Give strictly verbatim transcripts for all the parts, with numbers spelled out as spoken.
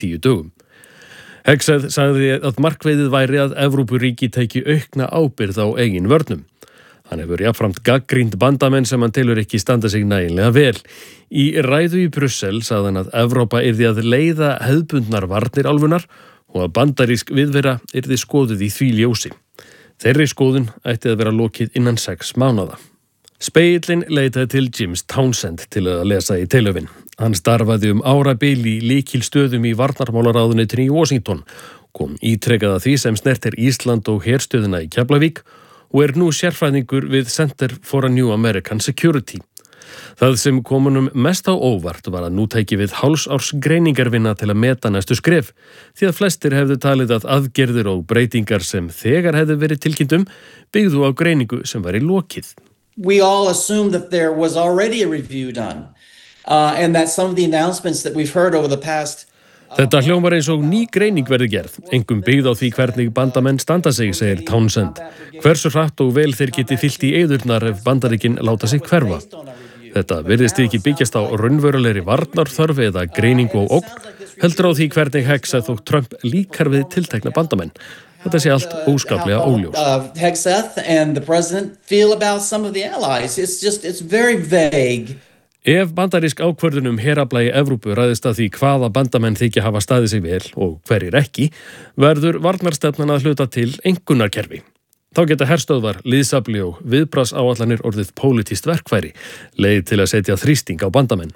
tíu dögum. Hegseth sagði að markveiðið væri að Evrópuríki tæki aukna ábyrgð á eigin vörnum. Hann hefur jafnframt gagnrýnt bandamenn sem hann telur ekki standa sig nægilega vel. Í ræðu í Brussel sagði hann að Evrópa yrði að leiða hefðbundnar varnir álfunnar og að bandarísk viðvera yrði skoðuð í því ljósi. Þeirri skoðun ætti að vera lokið innan sex mánaða. Spegillinn leitaði til Jims Townsend til að lesa í Telöfin. Hann starfaði um árabil í lykilstöðum í varnarmálaráðuneytinu í Washington, kom ítrekað að því sem snertir Ísland og herstöðina í Keflavík og er nú sérfræðingur við Center for a New American Security. Það sem kom honum mest á óvart var að nú tæki við hálfs árs greiningarvinna til að meta næstu skref, því að flestir hefðu talið að aðgerðir og breytingar sem þegar hefðu verið tilkynntum byggðu á greiningu sem var í lokið. We all assumed that there was already a review done, uh, and that some of the announcements that we've heard over the past Þetta hljómar eins og ný greining verði gerð, engum byggð á því hvernig bandamenn standa sig, segir Townsend. Hversu hratt og vel þeir geti fyllt í eyðurnar ef Bandaríkin láta sig hverfa. Þetta virðist ekki byggjast á raunverulegri varnarþörf eða greiningu og ógn, heldur á því hvernig Hegseth og Trump líkar við tiltekna bandamenn. Þetta sé allt óskaplega óljós. Uh, Hegseth and the president feel about some of the allies. It's just, it's very vague. Ef bandarísk ákvörðun um herafla í Evrópu ræðist að því hvaða bandamenn þykja hafa staðið sig vel og hverjir ekki, verður varnarstefnan að hluta til einkunnarkerfi. Þá geta herstöðvar, liðsafli og viðbragðsáætlanir orðið pólitískt verkfæri, leið til að setja þrýsting á bandamenn.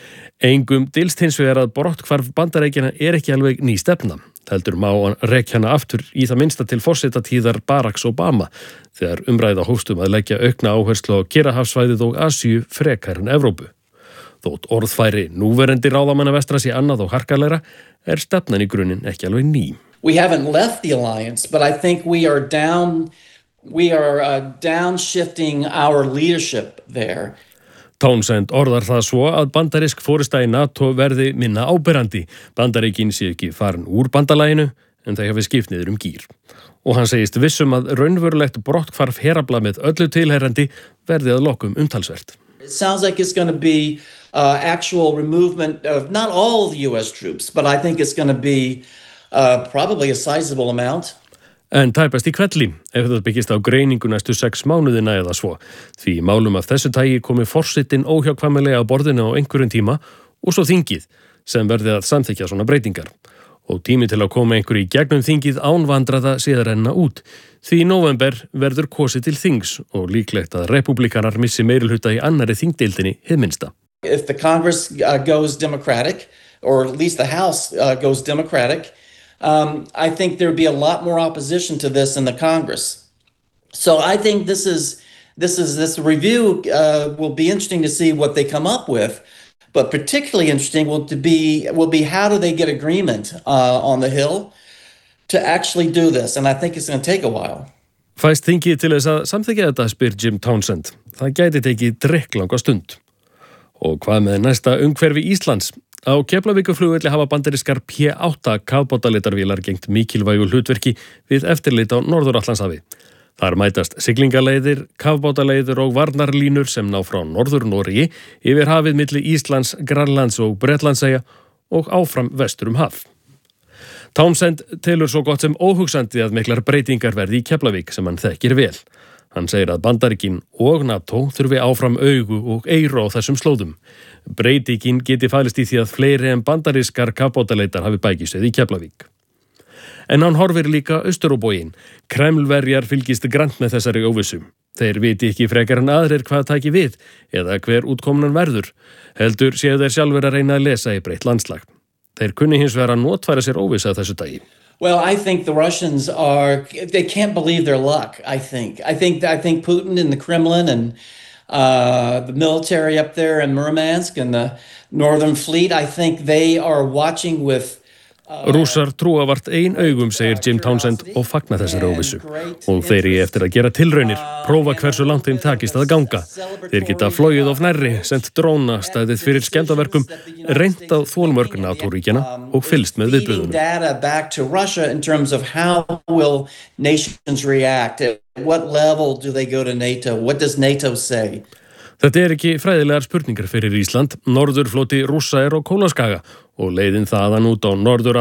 Engum dylst hins vegar að brotthvarf Bandaríkjanna er ekki alveg ný stefna. Heldur má hann rekja hana aftur í það minnsta til forsetatíðar Baracks Obama, þegar umræða hófst um að leggja aukna áherslu á Kyrrahafssvæðið og Asíu frekar en Evrópu. Þótt orðfæri núverandi ráðamanna vestra sé annað og harkalegra, er stefnan í grunninn ekki alveg ný. We haven't left the alliance, but I think we are down, we are uh, downshifting our leadership there. Townsend orðar það svo að bandarísk forysta í NATO verði minna áberandi. Bandaríkin sé ekki farin úr bandalaginu en þau hafi skipt niður um gír. Og hann segist vissum að raunverulegt brotthvarf herafla með öllu tilheyrandi verði að lokum umtalsvert. It sounds like it's going to be uh, actual removement of not all the U S troops, but I think it's going to be uh, probably a sizable amount. En tæpast í kvelli, ef það byggist á greiningu næstu sex mánuðina eða svo. Því málum af þessu tagi komi forsetinn óhjákvæmilega á borðinu á einhverjum tíma og svo þingið sem verði að samþykkja svona breytingar. Og tími til að koma einhverju í gegnum þingið án vandraða sé að renna út. Því í nóvember verður kosið til þings og líklegt að repúblikanar missi meirihluta í annarri þingdeildinni hið minnsta. If the Congress uh, goes Democratic, or at least the House uh, goes Democratic, Um, I think there would be a lot more opposition to this in the Congress. So I think this is this is this review uh, will be interesting to see what they come up with, but particularly interesting will to be will be how do they get agreement uh, on the Hill to actually do this, and I think it's going to take a while. Fæst þingið til þess að samþykkja þetta, spyr Jim Townsend. Það gæti tekið drekklanga stund. Og hvað með næsta umhverfi Íslands? Á Keflavíkurflugvelli hafa bandarískar P átta kafbátaleitarvélar gegnt mikilvægu hlutverki við eftirlit á Norður-Atlantshafi. Þar mætast siglingaleiðir, kafbátaleiðir og varnarlínur sem ná frá Norður-Noregi yfir hafið milli Íslands, Grænlands og Bretlandseyja og áfram vestur um haf. Townsend telur svo gott sem óhugsandi að miklar breytingar verði í Keflavík sem hann þekkir vel. Hann segir að Bandaríkin og NATO þurfi áfram augu og eyru á þessum slóðum. Breytingin geti fælist í því að fleiri en bandarískar kafbátaleitar hafi bækistöð í Keflavík. En hann horfir líka austur á bóginn. Kremlverjar fylgist grannt með þessari óvissu. Þeir viti ekki frekar en aðrir hvað taki við eða hver útkomnan verður. Heldur séu þeir sjálfur að reyna að lesa í breytt landslag. Þeir kunni hins vegar að notfæra sér óvissu á þessu dagi. Well, I think the Russians are, they can't believe their luck, I think. I think I think Putin and the Kremlin and uh, the military up there in Murmansk and the Northern Fleet, I think they are watching with Rússar trúa vart ein augum, segir Jim Townsend og fagna þessari óvissu. Og þeir eru eftir að gera tilraunir, prófa hversu langt þeim takist að ganga. Þeir geta flogið of nærri, sendt dróna, staðið fyrir skemmdarverkum, reynt á þolmörk NATO-ríkjanna og fylgst með viðbrögðunum. Data back to Russia in terms of how will nations react? At what level do they go to NATO? What does NATO say? Þetta er ekki fræðilegar spurningar fyrir Ísland. Norðurfloti Rússa er á Kólaskaga og leiðin þaðan út á Norður